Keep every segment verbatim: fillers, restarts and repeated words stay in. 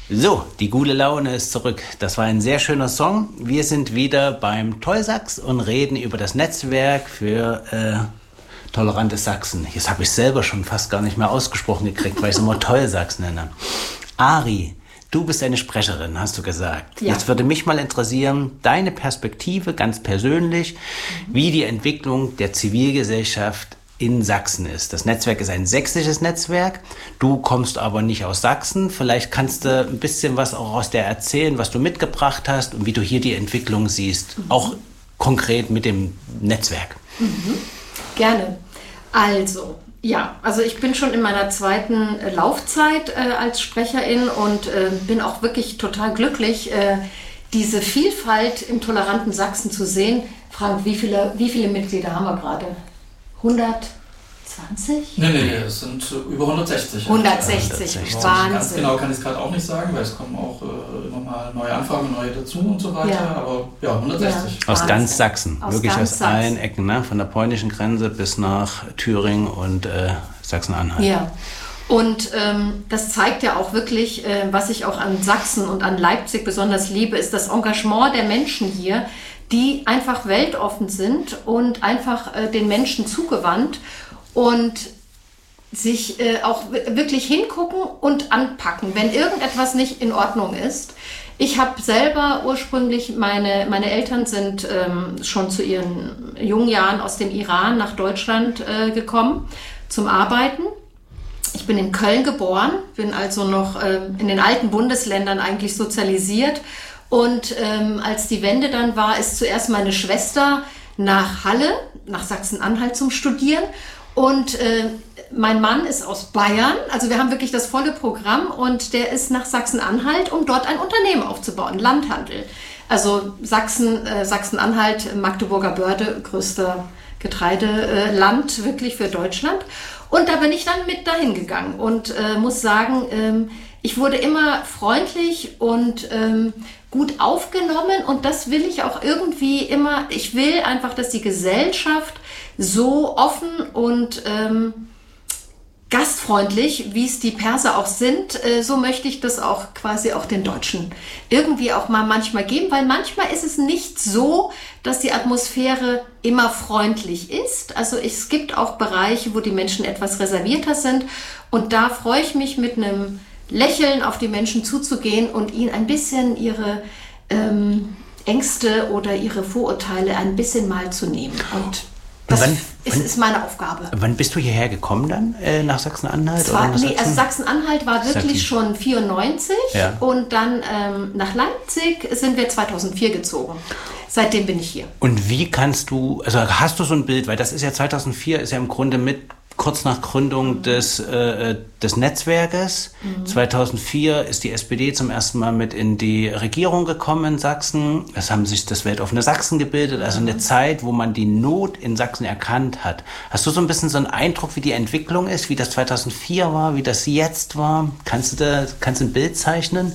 So, die gute Laune ist zurück. Das war ein sehr schöner Song. Wir sind wieder beim Tollsachs und reden über das Netzwerk für äh, tolerante Sachsen. Jetzt habe ich selber schon fast gar nicht mehr ausgesprochen gekriegt, weil ich es immer Tollsachs nenne. Ari, du bist eine Sprecherin, hast du gesagt. Ja. Jetzt würde mich mal interessieren, deine Perspektive ganz persönlich, mhm. wie die Entwicklung der Zivilgesellschaft in Sachsen ist. Das Netzwerk ist ein sächsisches Netzwerk. Du kommst aber nicht aus Sachsen. Vielleicht kannst du ein bisschen was auch aus der erzählen, was du mitgebracht hast und wie du hier die Entwicklung siehst. Mhm. Auch konkret mit dem Netzwerk. Mhm. Gerne. Also, ja, also ich bin schon in meiner zweiten äh, Laufzeit äh, als Sprecherin und äh, bin auch wirklich total glücklich, äh, diese Vielfalt im toleranten Sachsen zu sehen. Frank, wie viele, wie viele Mitglieder haben wir gerade? hundertzwanzig? Nee, nee, es sind über hundertsechzig. hundertsechzig, ja. Wahnsinn. Ganz genau kann ich es gerade auch nicht sagen, weil es kommen auch äh, immer mal neue Anfragen, neue dazu und so weiter. Ja. Aber ja, hundertsechzig. Ja, aus ganz Sachsen, aus wirklich ganz aus Sachsen. allen Ecken, ne? Von der polnischen Grenze bis nach Thüringen und äh, Sachsen-Anhalt. Ja. Und ähm, das zeigt ja auch wirklich, äh, was ich auch an Sachsen und an Leipzig besonders liebe, ist das Engagement der Menschen hier, die einfach weltoffen sind und einfach äh, den Menschen zugewandt und sich äh, auch w- wirklich hingucken und anpacken, wenn irgendetwas nicht in Ordnung ist. Ich habe selber ursprünglich, meine, meine Eltern sind ähm, schon zu ihren jungen Jahren aus dem Iran nach Deutschland äh, gekommen zum Arbeiten. Ich bin in Köln geboren, bin also noch äh, in den alten Bundesländern eigentlich sozialisiert. Und ähm, als die Wende dann war, ist zuerst meine Schwester nach Halle, nach Sachsen-Anhalt zum Studieren. Und äh, mein Mann ist aus Bayern, also wir haben wirklich das volle Programm. Und der ist nach Sachsen-Anhalt, um dort ein Unternehmen aufzubauen, Landhandel. Also Sachsen, äh, Sachsen-Anhalt, Magdeburger Börde, größter Getreideland äh, wirklich für Deutschland. Und da bin ich dann mit dahin gegangen und äh, muss sagen, ähm, ich wurde immer freundlich und ähm, gut aufgenommen und das will ich auch irgendwie immer, ich will einfach, dass die Gesellschaft so offen und ähm, gastfreundlich, wie es die Perser auch sind, äh, so möchte ich das auch quasi auch den Deutschen irgendwie auch mal manchmal geben, weil manchmal ist es nicht so, dass die Atmosphäre immer freundlich ist. Also es gibt auch Bereiche, wo die Menschen etwas reservierter sind und da freue ich mich mit einem Lächeln auf die Menschen zuzugehen und ihnen ein bisschen ihre ähm, Ängste oder ihre Vorurteile ein bisschen mal zu nehmen. Und das wann, ist, wann, ist meine Aufgabe. Wann bist du hierher gekommen dann, äh, nach Sachsen-Anhalt? Zwar, oder nach nee, Sachsen? also Sachsen-Anhalt war wirklich Sachsen. schon vierundneunzig ja. und dann ähm, nach Leipzig sind wir zweitausendvier gezogen. Seitdem bin ich hier. Und wie kannst du, also hast du so ein Bild, weil das ist ja zweitausendvier, ist ja im Grunde mit kurz nach Gründung mhm. des, äh, des Netzwerkes. Mhm. zweitausendvier ist die S P D zum ersten Mal mit in die Regierung gekommen in Sachsen. Es haben sich das weltoffene Sachsen gebildet, also eine Zeit, wo man die Not in Sachsen erkannt hat. Hast du so ein bisschen so einen Eindruck, wie die Entwicklung ist, wie das zweitausendvier war, wie das jetzt war? Kannst du da, kannst du ein Bild zeichnen?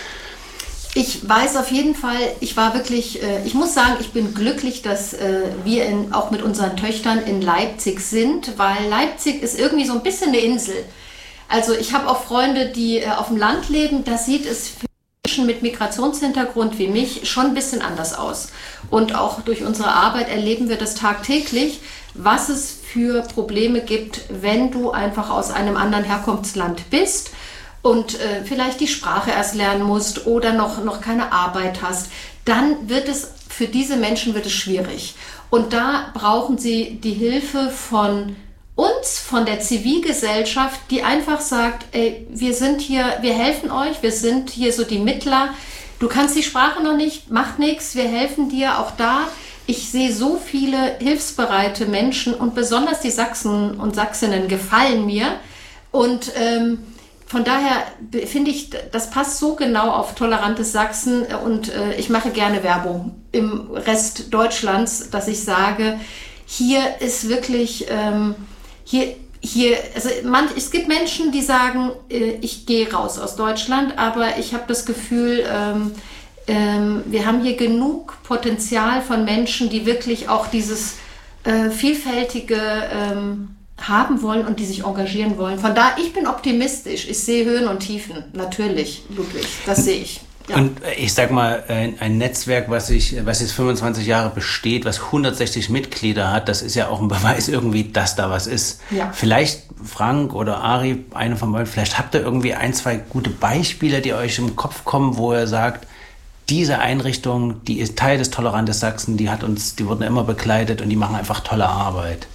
Ich weiß auf jeden Fall, ich war wirklich, äh, ich muss sagen, ich bin glücklich, dass äh, wir in, auch mit unseren Töchtern in Leipzig sind, weil Leipzig ist irgendwie so ein bisschen eine Insel. Also ich habe auch Freunde, die äh, auf dem Land leben, da sieht es für Menschen mit Migrationshintergrund wie mich schon ein bisschen anders aus. Und auch durch unsere Arbeit erleben wir das tagtäglich, was es für Probleme gibt, wenn du einfach aus einem anderen Herkunftsland bist und äh, vielleicht die Sprache erst lernen musst oder noch, noch keine Arbeit hast, dann wird es, für diese Menschen wird es schwierig. Und da brauchen sie die Hilfe von uns, von der Zivilgesellschaft, die einfach sagt, ey, wir sind hier, wir helfen euch, wir sind hier so die Mittler. Du kannst die Sprache noch nicht, macht nichts, wir helfen dir auch da. Ich sehe so viele hilfsbereite Menschen und besonders die Sachsen und Sachsinnen gefallen mir. Und ähm, von daher finde ich, das passt so genau auf tolerantes Sachsen und äh, ich mache gerne Werbung im Rest Deutschlands, dass ich sage, hier ist wirklich, ähm, hier, hier, also man, es gibt Menschen, die sagen, äh, ich gehe raus aus Deutschland, aber ich habe das Gefühl, ähm, ähm, wir haben hier genug Potenzial von Menschen, die wirklich auch dieses äh, vielfältige ähm, haben wollen und die sich engagieren wollen. Von daher, ich bin optimistisch. Ich sehe Höhen und Tiefen. Natürlich, Ludwig, das sehe ich. Ja. Und ich sag mal, ein Netzwerk, was ich, was jetzt fünfundzwanzig Jahre besteht, was hundertsechzig Mitglieder hat, das ist ja auch ein Beweis irgendwie, dass da was ist. Ja. Vielleicht Frank oder Ari, eine von euch, vielleicht habt ihr irgendwie ein, zwei gute Beispiele, die euch im Kopf kommen, wo ihr sagt, diese Einrichtung, die ist Teil des Tolerantes Sachsen, die hat uns, die wurden immer begleitet und die machen einfach tolle Arbeit.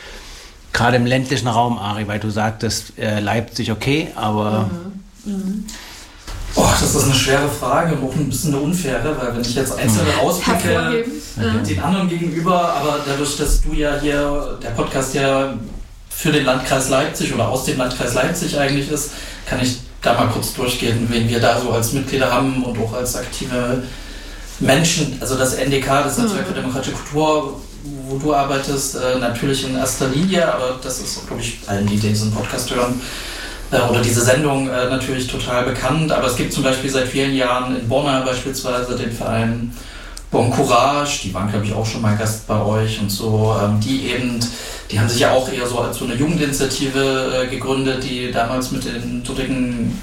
Gerade im ländlichen Raum, Ari, weil du sagtest, äh, Leipzig okay, aber... Mhm. Mhm. Oh, das ist eine schwere Frage und auch ein bisschen eine unfaire, weil wenn ich jetzt einzelne rauspicke, den anderen gegenüber, aber dadurch, dass du ja hier, der Podcast ja für den Landkreis Leipzig oder aus dem Landkreis Leipzig eigentlich ist, kann ich da mal kurz durchgehen, wen wir da so als Mitglieder haben und auch als aktive Menschen. Also das N D K, das Netzwerk für Demokratische Kultur, wo du arbeitest, äh, natürlich in erster Linie, aber das ist, glaube ich, allen, die diesen Podcast hören, äh, oder diese Sendung äh, natürlich total bekannt. Aber es gibt zum Beispiel seit vielen Jahren in Bonn beispielsweise den Verein Bon Courage, die waren, glaube ich, auch schon mal Gast bei euch und so, ähm, die eben, die haben sich ja auch eher so als so eine Jugendinitiative äh, gegründet, die damals mit den dortigen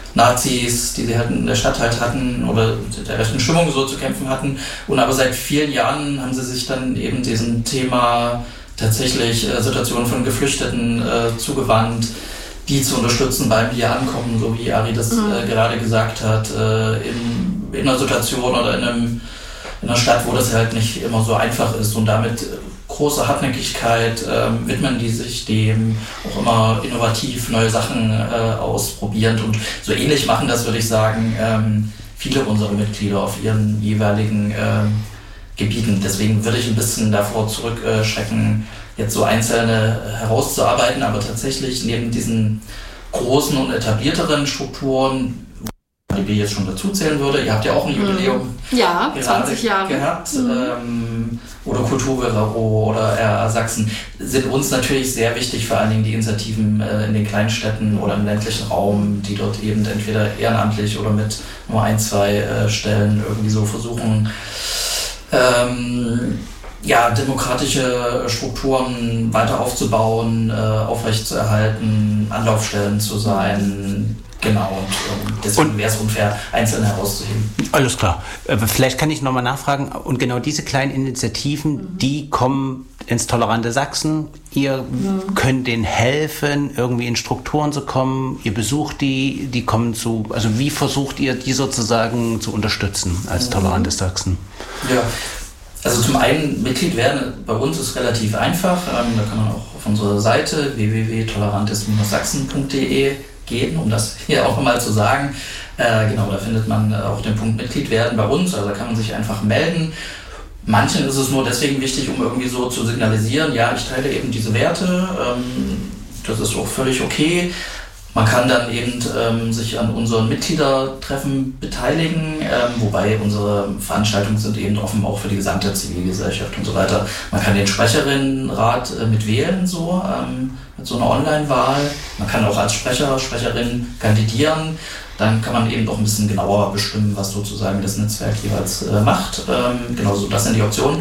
Nazis, die sie halt in der Stadt halt hatten oder der rechten Stimmung so zu kämpfen hatten. Und aber seit vielen Jahren haben sie sich dann eben diesem Thema tatsächlich äh, Situationen von Geflüchteten äh, zugewandt, die zu unterstützen beim hier ankommen, so wie Ari das mhm. äh, gerade gesagt hat, äh, in, in einer Situation oder in, einem, in einer Stadt, wo das halt nicht immer so einfach ist und damit äh, große Hartnäckigkeit äh, widmen die sich dem, auch immer innovativ neue Sachen äh, ausprobierend und so ähnlich machen das, würde ich sagen, ähm, viele unserer Mitglieder auf ihren jeweiligen äh, Gebieten. Deswegen würde ich ein bisschen davor zurückschrecken, jetzt so einzelne herauszuarbeiten, aber tatsächlich neben diesen großen und etablierteren Strukturen, die wir jetzt schon dazu zählen würde, ihr habt ja auch ein Jubiläum ja, zwanzig Jahre gehabt, mhm. ähm, oder Kulturbüro oder R A Sachsen, sind uns natürlich sehr wichtig, vor allen Dingen die Initiativen äh, in den Kleinstädten oder im ländlichen Raum, die dort eben entweder ehrenamtlich oder mit nur ein, zwei äh, Stellen irgendwie so versuchen, ähm, ja, demokratische Strukturen weiter aufzubauen, äh, aufrechtzuerhalten, Anlaufstellen zu sein. Genau, und ähm, deswegen wäre es unfair, einzelne herauszuheben. Alles klar. Äh, vielleicht kann ich nochmal nachfragen. Und genau diese kleinen Initiativen, mhm. die kommen ins tolerante Sachsen. Ihr mhm. könnt denen helfen, irgendwie in Strukturen zu kommen. Ihr besucht die, die kommen zu... Also wie versucht ihr, die sozusagen zu unterstützen als tolerantes Sachsen? Ja. Also zum einen, Mitglied werden bei uns ist relativ einfach. Ähm, da kann man auch auf unsere Seite w w w punkt tolerantes sachsen punkt d e gehen, um das hier auch mal zu sagen. Äh, genau, da findet man auch den Punkt Mitglied werden bei uns. Also da kann man sich einfach melden. Manchen ist es nur deswegen wichtig, um irgendwie so zu signalisieren, ja, ich teile eben diese Werte. Ähm, das ist auch völlig okay. Man kann dann eben ähm, sich an unseren Mitgliedertreffen beteiligen, ähm, wobei unsere Veranstaltungen sind eben offen auch für die gesamte Zivilgesellschaft und so weiter. Man kann den Sprecherinnenrat äh, mit wählen, so, ähm, mit so einer Online-Wahl. Man kann auch als Sprecher, Sprecherin kandidieren. Dann kann man eben auch ein bisschen genauer bestimmen, was sozusagen das Netzwerk jeweils äh, macht. Ähm, genau so, das sind die Optionen.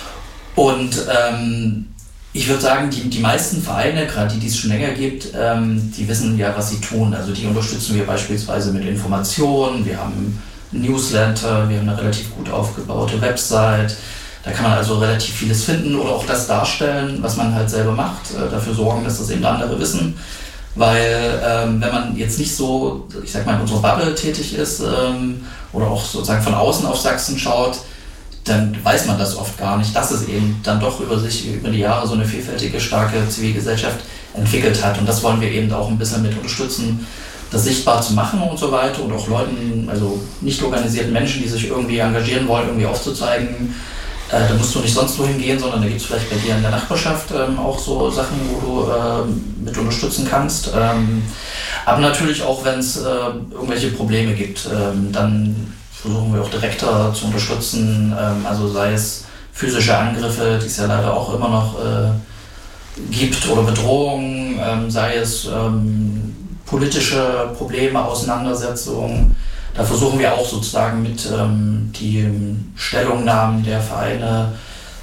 Und ähm, ich würde sagen, die, die meisten Vereine, gerade die, die es schon länger gibt, ähm, die wissen ja, was sie tun. Also die unterstützen wir beispielsweise mit Informationen, wir haben Newsletter, wir haben eine relativ gut aufgebaute Website. Da kann man also relativ vieles finden oder auch das darstellen, was man halt selber macht, äh, dafür sorgen, dass das eben andere wissen. Weil ähm, wenn man jetzt nicht so, ich sag mal, in unserer Bubble tätig ist ähm, oder auch sozusagen von außen auf Sachsen schaut, dann weiß man das oft gar nicht, dass es eben dann doch über sich, über die Jahre so eine vielfältige, starke Zivilgesellschaft entwickelt hat. Und das wollen wir eben auch ein bisschen mit unterstützen, das sichtbar zu machen und so weiter und auch Leuten, also nicht organisierten Menschen, die sich irgendwie engagieren wollen, irgendwie aufzuzeigen. Äh, da musst du nicht sonst wohin gehen, sondern da gibt es vielleicht bei dir in der Nachbarschaft ähm, auch so Sachen, wo du ähm, mit unterstützen kannst. Ähm, aber natürlich auch, wenn es äh, irgendwelche Probleme gibt, ähm, dann versuchen wir auch direkter zu unterstützen, ähm, also sei es physische Angriffe, die es ja leider auch immer noch äh, gibt, oder Bedrohungen, ähm, sei es ähm, politische Probleme, Auseinandersetzungen. Da versuchen wir auch sozusagen mit ähm, die Stellungnahmen der Vereine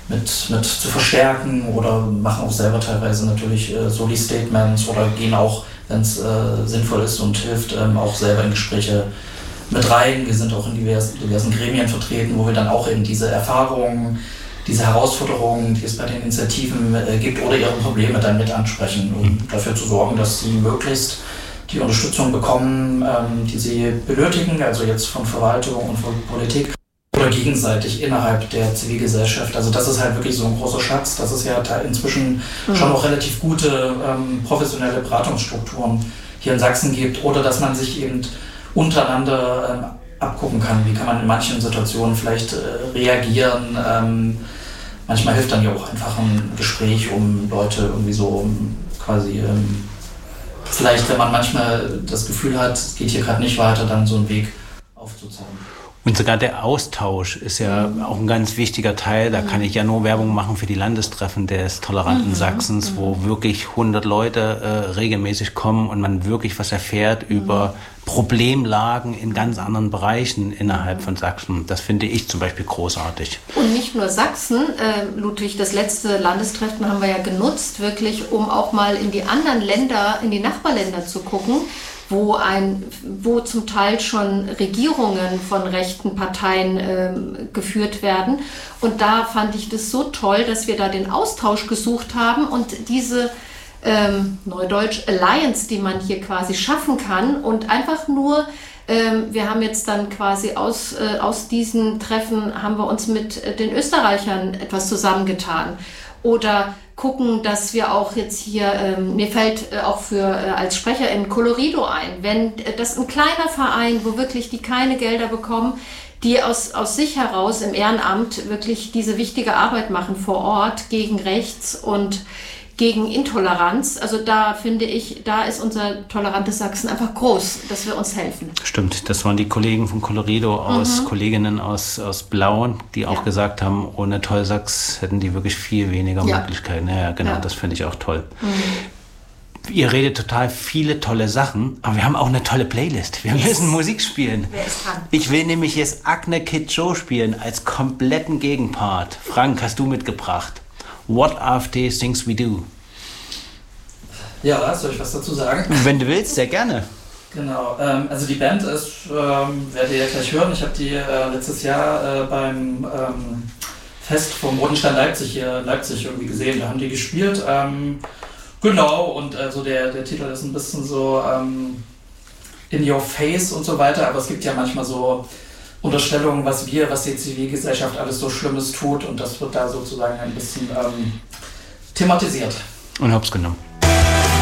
mit, mit zu verstärken oder machen auch selber teilweise natürlich äh, Soli-Statements oder gehen auch, wenn es äh, sinnvoll ist und hilft, ähm, auch selber in Gespräche mit rein. Wir sind auch in diversen, diversen Gremien vertreten, wo wir dann auch eben diese Erfahrungen, diese Herausforderungen, die es bei den Initiativen äh, gibt oder ihre Probleme dann mit ansprechen, um dafür zu sorgen, dass sie möglichst die Unterstützung bekommen, ähm, die sie benötigen, also jetzt von Verwaltung und von Politik oder gegenseitig innerhalb der Zivilgesellschaft. Also das ist halt wirklich so ein großer Schatz, dass es ja inzwischen mhm. schon auch relativ gute ähm, professionelle Beratungsstrukturen hier in Sachsen gibt oder dass man sich eben untereinander ähm, abgucken kann, wie kann man in manchen Situationen vielleicht äh, reagieren. Ähm, manchmal hilft dann ja auch einfach ein Gespräch, um Leute irgendwie so um, quasi, ähm, vielleicht wenn man manchmal das Gefühl hat, es geht hier gerade nicht weiter, dann so einen Weg aufzuzeigen. Und sogar der Austausch ist ja mhm. auch ein ganz wichtiger Teil. Da mhm. kann ich ja nur Werbung machen für die Landestreffen des toleranten mhm. Sachsens, mhm. wo wirklich hundert Leute äh, regelmäßig kommen und man wirklich was erfährt mhm. über Problemlagen in ganz anderen Bereichen innerhalb von Sachsen. Das finde ich zum Beispiel großartig. Und nicht nur Sachsen, äh, Ludwig, das letzte Landestreffen haben wir ja genutzt, wirklich, um auch mal in die anderen Länder, in die Nachbarländer zu gucken, wo, ein, wo zum Teil schon Regierungen von rechten Parteien ähm, geführt werden. Und da fand ich das so toll, dass wir da den Austausch gesucht haben und diese ähm, Neudeutsch Alliance, die man hier quasi schaffen kann und einfach nur, ähm, wir haben jetzt dann quasi aus, äh, aus diesen Treffen, haben wir uns mit äh, den Österreichern etwas zusammengetan. Oder gucken, dass wir auch jetzt hier, ähm, mir fällt äh, auch für äh, als Sprecher in Colorido ein, wenn äh, das ein kleiner Verein, wo wirklich die keine Gelder bekommen, die aus, aus sich heraus im Ehrenamt wirklich diese wichtige Arbeit machen vor Ort gegen Rechts und gegen Intoleranz. Also da finde ich, da ist unser tolerantes Sachsen einfach groß, dass wir uns helfen. Stimmt, das waren die Kollegen von Colorido aus, mhm. Kolleginnen aus, aus Blauen, die auch ja. gesagt haben, ohne Tollsachs hätten die wirklich viel weniger ja. Möglichkeiten. Ja, genau, ja. das finde ich auch toll. Mhm. Ihr redet total viele tolle Sachen, aber wir haben auch eine tolle Playlist. Wir yes. müssen Musik spielen. Wer ist dran? Ich will nämlich jetzt Agne Kid Joe spielen als kompletten Gegenpart. Frank, hast du mitgebracht? What are the things we do? Ja, soll ich was dazu sagen? Wenn du willst, sehr gerne. Genau, ähm, also die Band ist, ähm, werdet ihr ja gleich hören, ich habe die äh, letztes Jahr äh, beim ähm, Fest vom Roten Stern Leipzig hier in Leipzig irgendwie gesehen, da haben die gespielt. Ähm, genau, und also der, der Titel ist ein bisschen so ähm, in your face und so weiter, aber es gibt ja manchmal so Unterstellungen, was wir, was die Zivilgesellschaft alles so Schlimmes tut und das wird da sozusagen ein bisschen ähm, thematisiert. Und hab's genommen.